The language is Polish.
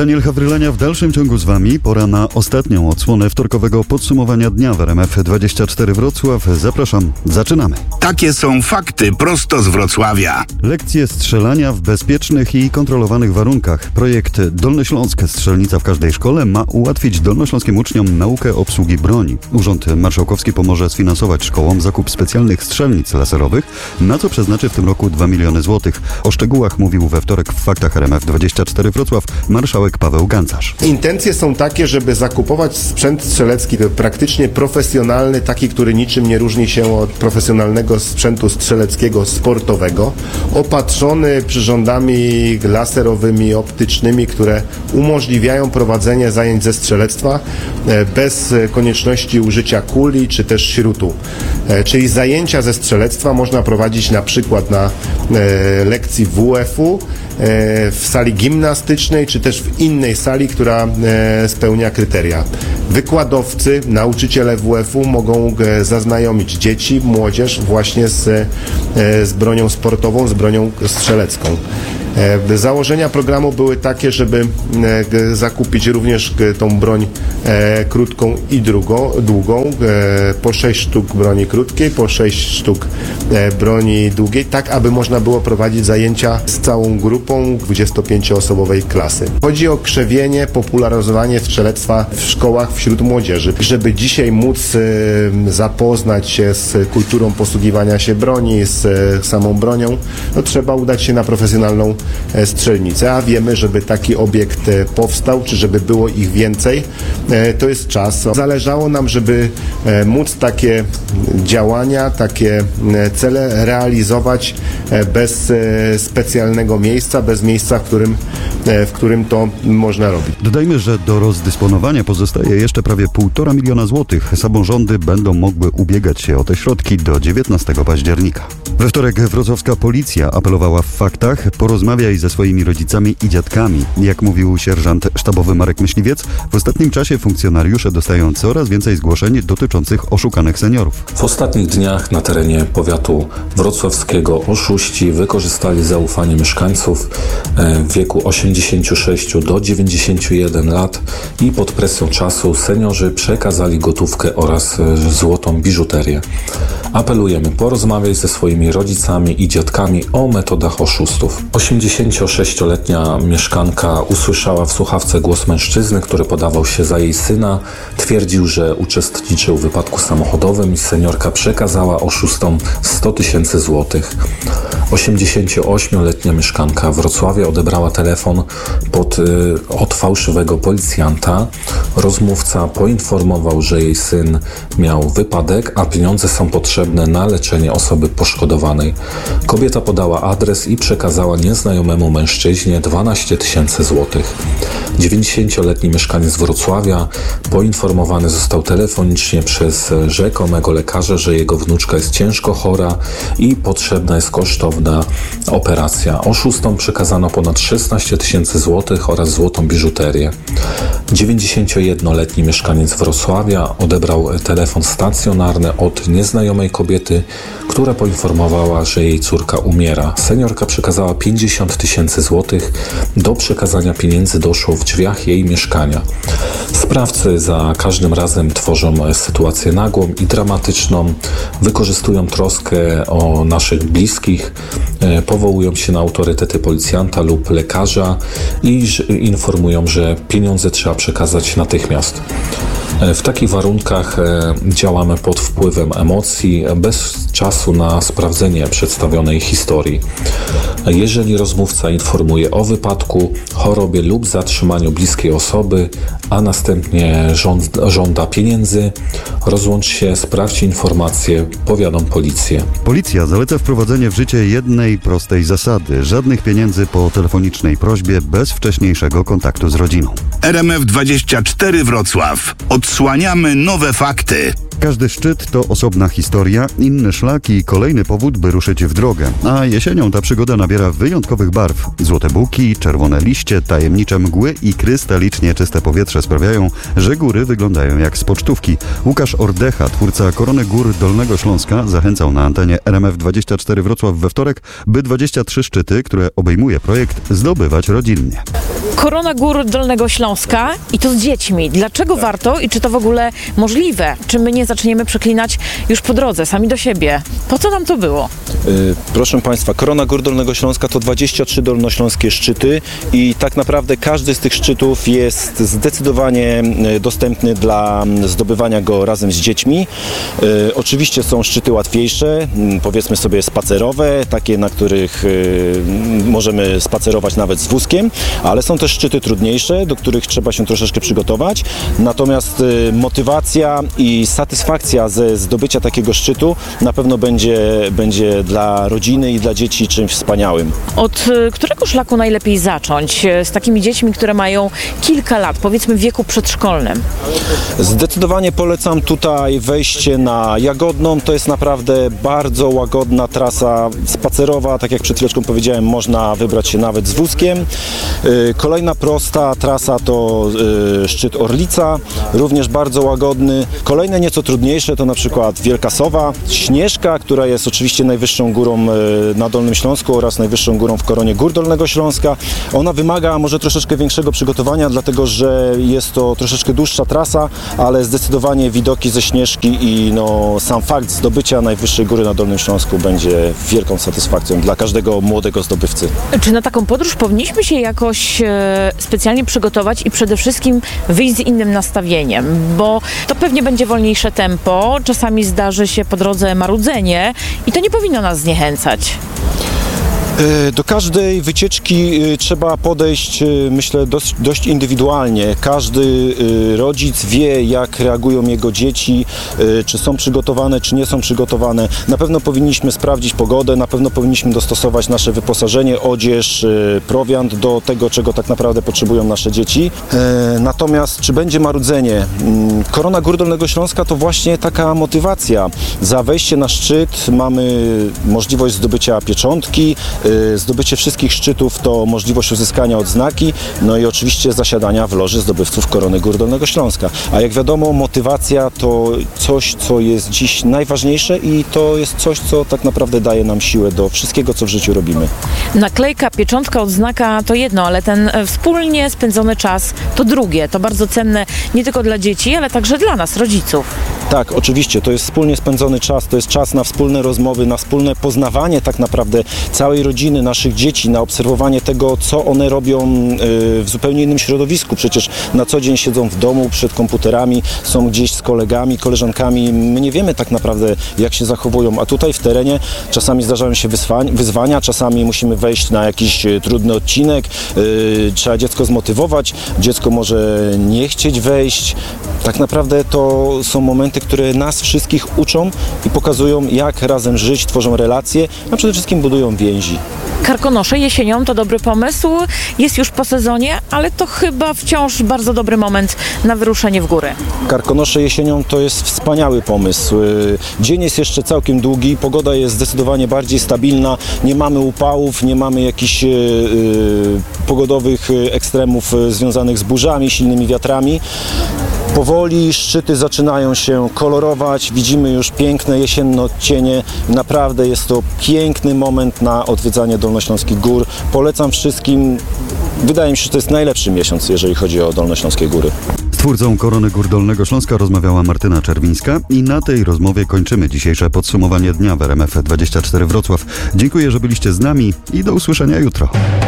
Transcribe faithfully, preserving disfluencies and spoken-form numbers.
Daniel Hawrylenia w dalszym ciągu z Wami. Pora na ostatnią odsłonę wtorkowego podsumowania dnia w R M F dwadzieścia cztery Wrocław. Zapraszam, zaczynamy. Takie są fakty prosto z Wrocławia. Lekcje strzelania w bezpiecznych i kontrolowanych warunkach. Projekt Dolnośląsk Strzelnica w każdej szkole ma ułatwić dolnośląskim uczniom naukę obsługi broni. Urząd Marszałkowski pomoże sfinansować szkołom zakup specjalnych strzelnic laserowych, na co przeznaczy w tym roku dwa miliony złotych. O szczegółach mówił we wtorek w Faktach R M F dwadzieścia cztery Wrocław marszałek Paweł Gancarz. Intencje są takie, żeby zakupować sprzęt strzelecki praktycznie profesjonalny, taki, który niczym nie różni się od profesjonalnego sprzętu strzeleckiego sportowego, opatrzony przyrządami laserowymi, optycznymi, które umożliwiają prowadzenie zajęć ze strzelectwa bez konieczności użycia kuli czy też śrutu. Czyli zajęcia ze strzelectwa można prowadzić na przykład na lekcji W F u, w sali gimnastycznej, czy też w innej sali, która spełnia kryteria. Wykładowcy, nauczyciele W F u mogą zaznajomić dzieci, młodzież właśnie z, z bronią sportową, z bronią strzelecką. Założenia programu były takie, żeby zakupić również tą broń krótką i drugą, długą, po sześć sztuk broni krótkiej, po sześć sztuk broni długiej, tak aby można było prowadzić zajęcia z całą grupą dwudziestopięcioosobowej klasy. Chodzi o krzewienie, popularyzowanie strzelectwa w szkołach wśród młodzieży. Żeby dzisiaj móc zapoznać się z kulturą posługiwania się broni, z samą bronią, no trzeba udać się na profesjonalną strzelnicę, a wiemy, żeby taki obiekt powstał, czy żeby było ich więcej, to jest czas. Zależało nam, żeby móc takie działania, takie cele realizować bez specjalnego miejsca, bez miejsca, w którym, w którym to można robić. Dodajmy, że do rozdysponowania pozostaje jeszcze prawie półtora miliona złotych. Samorządy będą mogły ubiegać się o te środki do dziewiętnastego października. We wtorek wrocławska policja apelowała w Faktach: porozmawiaj ze swoimi rodzicami i dziadkami. Jak mówił sierżant sztabowy Marek Myśliwiec, w ostatnim czasie funkcjonariusze dostają coraz więcej zgłoszeń dotyczących oszukanych seniorów. W ostatnich dniach na terenie powiatu wrocławskiego oszuści wykorzystali zaufanie mieszkańców w wieku osiemdziesięciu sześciu do dziewięćdziesięciu jeden lat i pod presją czasu seniorzy przekazali gotówkę oraz złotą biżuterię. Apelujemy, porozmawiaj ze swoimi rodzicami i dziadkami o metodach oszustów. osiemdziesięciosześcioletnia mieszkanka usłyszała w słuchawce głos mężczyzny, który podawał się za jej syna. Twierdził, że uczestniczył w wypadku samochodowym i seniorka przekazała oszustom sto tysięcy złotych. osiemdziesięcioośmioletnia mieszkanka Wrocławia odebrała telefon pod, y, od fałszywego policjanta. Rozmówca poinformował, że jej syn miał wypadek, a pieniądze są potrzebne na leczenie osoby poszkodowanej. Kobieta podała adres i przekazała nieznajomemu mężczyźnie dwanaście tysięcy złotych. dziewięćdziesięcioletni mieszkaniec Wrocławia poinformowany został telefonicznie przez rzekomego lekarza, że jego wnuczka jest ciężko chora i potrzebna jest kosztowna operacja. Oszustom przekazano ponad szesnaście tysięcy złotych oraz złotą biżuterię. dziewięćdziesięciojednoletni mieszkaniec Wrocławia odebrał telefon stacjonarny od nieznajomej kobiety, która poinformowała, że jej córka umiera. Seniorka przekazała pięćdziesiąt tysięcy złotych. Do przekazania pieniędzy doszło w drzwiach jej mieszkania. Sprawcy za każdym razem tworzą sytuację nagłą i dramatyczną, wykorzystują troskę o naszych bliskich, powołują się na autorytety policjanta lub lekarza i informują, że pieniądze trzeba przekazać natychmiast. W takich warunkach działamy pod wpływem emocji, bez czasu na sprawdzenie przedstawionej historii. Jeżeli rozmówca informuje o wypadku, chorobie lub zatrzymaniu bliskiej osoby, a następnie żąda pieniędzy, rozłącz się, sprawdź informacje, powiadom policję. Policja zaleca wprowadzenie w życie jednej prostej zasady: żadnych pieniędzy po telefonicznej prośbie bez wcześniejszego kontaktu z rodziną. R M F dwadzieścia cztery Wrocław. Odsłaniamy nowe fakty. Każdy szczyt to osobna historia, inny szlak i kolejny powód, by ruszyć w drogę. A jesienią ta przygoda nabiera wyjątkowych barw. Złote buki, czerwone liście, tajemnicze mgły i krystalicznie czyste powietrze sprawiają, że góry wyglądają jak z pocztówki. Łukasz Ordecha, twórca Korony Gór Dolnego Śląska, zachęcał na antenie R M F dwadzieścia cztery Wrocław we wtorek, by dwadzieścia trzy szczyty, które obejmuje projekt, zdobywać rodzinnie. Korona Gór Dolnego Śląska i to z dziećmi. Dlaczego warto i czy to w ogóle możliwe? Czy my nie zaczniemy przeklinać już po drodze, sami do siebie? Po co nam to było? Yy, proszę Państwa, Korona Gór Dolnego Śląska to dwadzieścia trzy dolnośląskie szczyty i tak naprawdę każdy z tych szczytów jest zdecydowanie dostępny dla zdobywania go razem z dziećmi. Yy, oczywiście są szczyty łatwiejsze, powiedzmy sobie spacerowe, takie, na których yy, możemy spacerować nawet z wózkiem, ale są też szczyty trudniejsze, do których trzeba się troszeczkę przygotować. Natomiast y, motywacja i satysfakcja ze zdobycia takiego szczytu na pewno będzie, będzie dla rodziny i dla dzieci czymś wspaniałym. Od y, którego szlaku najlepiej zacząć? Y, z takimi dziećmi, które mają kilka lat, powiedzmy w wieku przedszkolnym. Zdecydowanie polecam tutaj wejście na Jagodną. To jest naprawdę bardzo łagodna trasa spacerowa. Tak jak przed chwileczką powiedziałem, można wybrać się nawet z wózkiem. Y, Kolejna prosta trasa to y, szczyt Orlica, również bardzo łagodny. Kolejne nieco trudniejsze to na przykład Wielka Sowa, Śnieżka, która jest oczywiście najwyższą górą y, na Dolnym Śląsku oraz najwyższą górą w Koronie Gór Dolnego Śląska. Ona wymaga może troszeczkę większego przygotowania, dlatego że jest to troszeczkę dłuższa trasa, ale zdecydowanie widoki ze Śnieżki i no, sam fakt zdobycia najwyższej góry na Dolnym Śląsku będzie wielką satysfakcją dla każdego młodego zdobywcy. Czy na taką podróż powinniśmy się jakoś specjalnie przygotować i przede wszystkim wyjść z innym nastawieniem, bo to pewnie będzie wolniejsze tempo, czasami zdarzy się po drodze marudzenie i to nie powinno nas zniechęcać. Do każdej wycieczki trzeba podejść, myślę, dość, dość indywidualnie. Każdy rodzic wie, jak reagują jego dzieci, czy są przygotowane, czy nie są przygotowane. Na pewno powinniśmy sprawdzić pogodę, na pewno powinniśmy dostosować nasze wyposażenie, odzież, prowiant do tego, czego tak naprawdę potrzebują nasze dzieci. Natomiast czy będzie marudzenie? Korona Gór Dolnego Śląska to właśnie taka motywacja. Za wejście na szczyt mamy możliwość zdobycia pieczątki, zdobycie wszystkich szczytów to możliwość uzyskania odznaki, no i oczywiście zasiadania w loży zdobywców Korony Gór Dolnego Śląska. A jak wiadomo, motywacja to coś, co jest dziś najważniejsze i to jest coś, co tak naprawdę daje nam siłę do wszystkiego, co w życiu robimy. Naklejka, pieczątka, odznaka to jedno, ale ten wspólnie spędzony czas to drugie. To bardzo cenne nie tylko dla dzieci, ale także dla nas, rodziców. Tak, oczywiście, to jest wspólnie spędzony czas, to jest czas na wspólne rozmowy, na wspólne poznawanie tak naprawdę całej rodziny, naszych dzieci, na obserwowanie tego, co one robią w zupełnie innym środowisku. Przecież na co dzień siedzą w domu przed komputerami, są gdzieś z kolegami, koleżankami. My nie wiemy tak naprawdę, jak się zachowują, a tutaj w terenie czasami zdarzają się wyzwania, czasami musimy wejść na jakiś trudny odcinek, trzeba dziecko zmotywować, dziecko może nie chcieć wejść. Tak naprawdę to są momenty, które nas wszystkich uczą i pokazują, jak razem żyć, tworzą relacje, a przede wszystkim budują więzi. Karkonosze jesienią to dobry pomysł, jest już po sezonie, ale to chyba wciąż bardzo dobry moment na wyruszenie w góry. Karkonosze jesienią to jest wspaniały pomysł. Dzień jest jeszcze całkiem długi, pogoda jest zdecydowanie bardziej stabilna, nie mamy upałów, nie mamy jakichś yy, pogodowych ekstremów związanych z burzami, silnymi wiatrami. Powoli szczyty zaczynają się kolorować, widzimy już piękne jesienne odcienie. Naprawdę jest to piękny moment na odwiedzanie Dolnośląskich Gór. Polecam wszystkim. Wydaje mi się, że to jest najlepszy miesiąc, jeżeli chodzi o Dolnośląskie Góry. Z twórcą Korony Gór Dolnego Śląska rozmawiała Martyna Czerwińska i na tej rozmowie kończymy dzisiejsze podsumowanie dnia w R M F dwadzieścia cztery Wrocław. Dziękuję, że byliście z nami i do usłyszenia jutro.